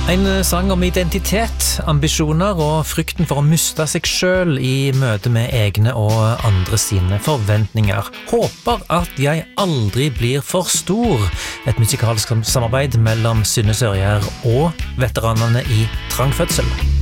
En sang om identitet, ambisjoner og frykten for å miste seg selv i møte med egne og andre sine forventninger. Håper at jeg aldri blir for stor. Et musikalsk samarbeid mellom Synne Sørgjær og veteranene i Trang fødsel.